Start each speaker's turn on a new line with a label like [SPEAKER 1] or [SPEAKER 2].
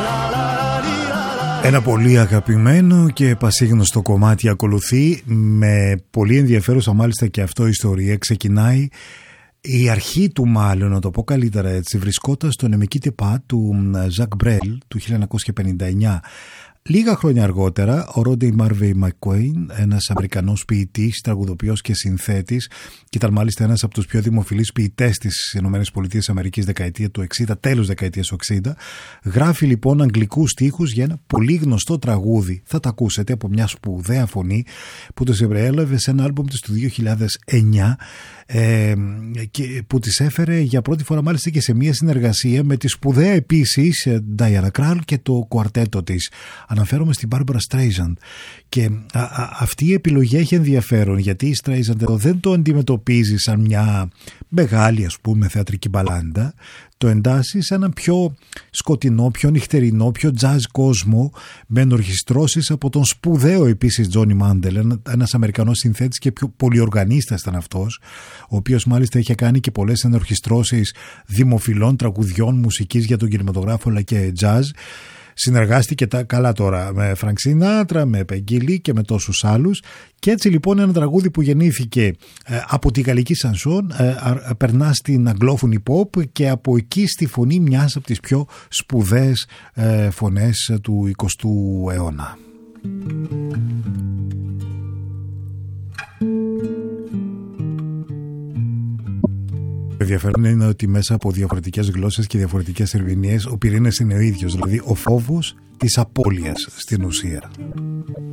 [SPEAKER 1] Ένα πολύ αγαπημένο και πασίγνωστο κομμάτι ακολουθεί, με πολύ ενδιαφέρουσα μάλιστα και αυτό ιστορία. Ξεκινάει η αρχή του, μάλλον να το πω καλύτερα έτσι, βρισκόταν στο Νεμικίτε Πα του Ζακ Μπρέλ του 1959. Λίγα χρόνια αργότερα, ο Ρόντι Μάρβεϊ Μακκουέιν, ένας Αμερικανός ποιητής, τραγουδοποιός και συνθέτης, και ήταν μάλιστα ένας από τους πιο δημοφιλείς ποιητές της ΗΠΑ δεκαετία του 60, τέλος δεκαετίας του 60, γράφει λοιπόν αγγλικούς στίχους για ένα πολύ γνωστό τραγούδι. Θα τα ακούσετε από μια σπουδαία φωνή που το συμπεριέλαβε σε ένα άλμπουμ της του 2009, και που τις έφερε για πρώτη φορά μάλιστα και σε μια συνεργασία με τη σπουδαία επίσης Diana Krall και το κουαρτέτο της. Αναφέρομαι στην Barbra Streisand, και αυτή η επιλογή έχει ενδιαφέρον, γιατί η Streisand εδώ δεν το αντιμετωπίζει σαν μια μεγάλη, ας πούμε, θεατρική μπαλάντα. Το εντάσσει σε ένα πιο σκοτεινό, πιο νυχτερινό, πιο jazz κόσμο, με ενορχιστρώσεις από τον σπουδαίο επίσης Τζόνι Μάντελ, ένας Αμερικανός συνθέτης και πιο πολυοργανίστας ήταν αυτός, ο οποίος μάλιστα είχε κάνει και πολλές ενορχιστρώσεις δημοφιλών τραγουδιών μουσικής για τον κινηματογράφο αλλά και jazz. Συνεργάστηκε καλά τώρα με Φρανκ Σινάτρα, με Πεγγίλη και με τόσους άλλους, και έτσι λοιπόν ένα τραγούδι που γεννήθηκε από τη γαλλική σανσόν περνά στην αγγλόφωνη pop, και από εκεί στη φωνή μιας από τις πιο σπουδαίες φωνές του 20ου αιώνα. Το ενδιαφέρον είναι ότι μέσα από διαφορετικές γλώσσες και διαφορετικές ερμηνείες ο πυρήνας είναι ο ίδιος, δηλαδή ο φόβος της απώλειας στην ουσία.